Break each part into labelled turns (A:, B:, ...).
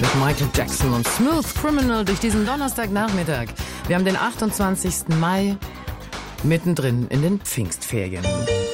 A: Mit Michael Jackson und Smooth Criminal durch diesen Donnerstagnachmittag. Wir haben den 28. Mai, mittendrin in den Pfingstferien.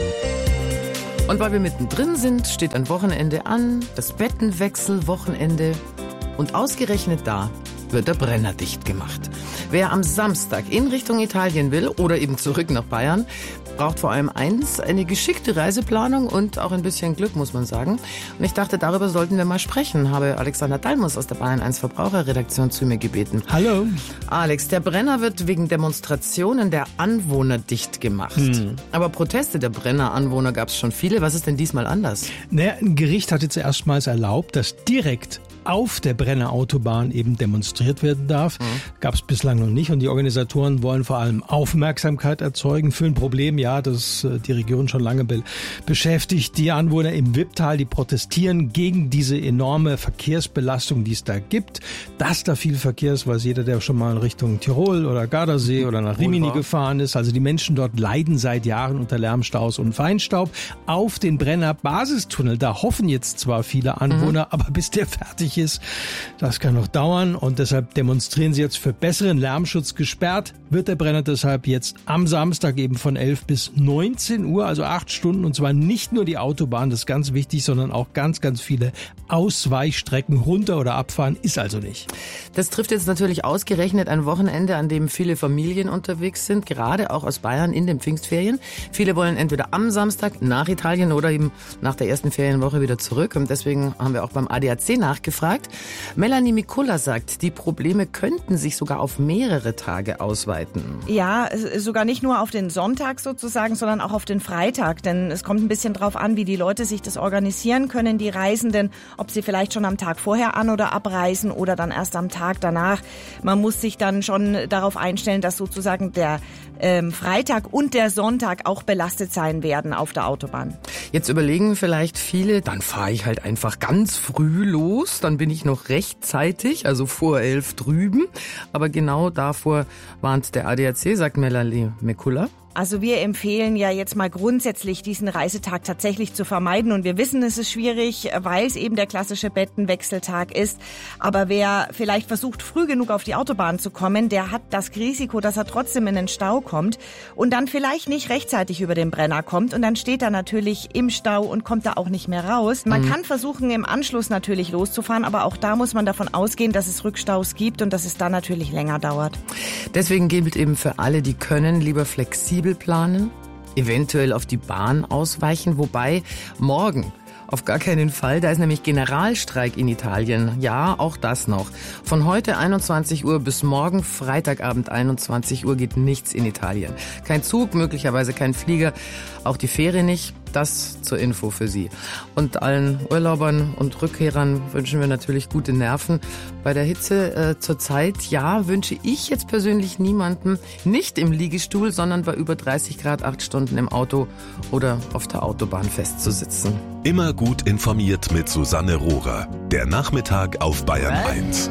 A: Und weil wir mittendrin sind, steht ein Wochenende an, das Bettenwechselwochenende. Und ausgerechnet da wird der Brenner dicht gemacht. Wer am Samstag in Richtung Italien will oder eben zurück nach Bayern, braucht vor allem eins, eine geschickte Reiseplanung und auch ein bisschen Glück, muss man sagen. Und ich dachte, darüber sollten wir mal sprechen. Habe Alexander Dalmus aus der Bayern 1 Verbraucherredaktion zu mir gebeten.
B: Hallo.
A: Alex, der Brenner wird wegen Demonstrationen der Anwohner dicht gemacht. Aber Proteste der Brenner-Anwohner gab es schon viele. Was ist denn diesmal anders?
B: Naja, ein Gericht hat jetzt erstmals erlaubt, dass direkt auf der Brenner Autobahn eben demonstriert werden darf. Gab es bislang noch nicht. Und die Organisatoren wollen vor allem Aufmerksamkeit erzeugen für ein Problem, ja, das die Region schon lange beschäftigt. Die Anwohner im Wipptal, die protestieren gegen diese enorme Verkehrsbelastung, die es da gibt. Dass da viel Verkehr ist, weiß jeder, der schon mal in Richtung Tirol oder Gardasee oder nach Rimini gefahren ist. Also die Menschen dort leiden seit Jahren unter Lärmstaus und Feinstaub. Auf den Brenner Basistunnel, da hoffen jetzt zwar viele Anwohner, aber bis der fertig ist, das kann noch dauern und deshalb demonstrieren sie jetzt für besseren Lärmschutz. Gesperrt wird der Brenner deshalb jetzt am Samstag eben von 11 bis 19 Uhr, also 8 Stunden, und zwar nicht nur die Autobahn, das ist ganz wichtig, sondern auch ganz, ganz viele Ausweichstrecken runter oder abfahren ist also nicht.
A: Das trifft jetzt natürlich ausgerechnet ein Wochenende, an dem viele Familien unterwegs sind, gerade auch aus Bayern in den Pfingstferien. Viele wollen entweder am Samstag nach Italien oder eben nach der ersten Ferienwoche wieder zurück und deswegen haben wir auch beim ADAC nachgefragt. Melanie Mikula sagt, die Probleme könnten sich sogar auf mehrere Tage ausweiten.
C: Ja, sogar nicht nur auf den Sonntag sozusagen, sondern auch auf den Freitag. Denn es kommt ein bisschen drauf an, wie die Leute sich das organisieren können, die Reisenden, ob sie vielleicht schon am Tag vorher an- oder abreisen oder dann erst am Tag danach. Man muss sich dann schon darauf einstellen, dass sozusagen der Freitag und der Sonntag auch belastet sein werden auf der Autobahn.
A: Jetzt überlegen vielleicht viele, dann fahre ich halt einfach ganz früh los, dann bin ich noch rechtzeitig, also vor 11 drüben. Aber genau davor warnt der ADAC, sagt Melanie Mikula.
C: Also wir empfehlen ja jetzt mal grundsätzlich, diesen Reisetag tatsächlich zu vermeiden. Und wir wissen, es ist schwierig, weil es eben der klassische Bettenwechseltag ist. Aber wer vielleicht versucht, früh genug auf die Autobahn zu kommen, der hat das Risiko, dass er trotzdem in den Stau kommt und dann vielleicht nicht rechtzeitig über den Brenner kommt. Und dann steht er natürlich im Stau und kommt da auch nicht mehr raus. Man kann versuchen, im Anschluss natürlich loszufahren, aber auch da muss man davon ausgehen, dass es Rückstaus gibt und dass es dann natürlich länger dauert.
A: Deswegen gilt eben für alle, die können, lieber flexibel planen, eventuell auf die Bahn ausweichen, wobei morgen auf gar keinen Fall, da ist nämlich Generalstreik in Italien. Ja, auch das noch. Von heute 21 Uhr bis morgen Freitagabend 21 Uhr geht nichts in Italien. Kein Zug, möglicherweise kein Flieger, auch die Fähre nicht. Das zur Info für Sie. Und allen Urlaubern und Rückkehrern wünschen wir natürlich gute Nerven. Bei der Hitze zurzeit, ja, wünsche ich jetzt persönlich niemandem nicht im Liegestuhl, sondern bei über 30 Grad 8 Stunden im Auto oder auf der Autobahn festzusitzen.
D: Immer gut informiert mit Susanne Rohrer. Der Nachmittag auf Bayern 1.